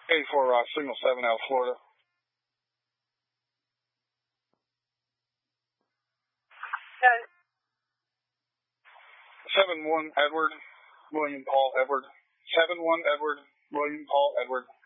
84 Signal 7 out of Florida. 7-1 Edward, William Paul Edward. 7-1 Edward, William Paul Edward.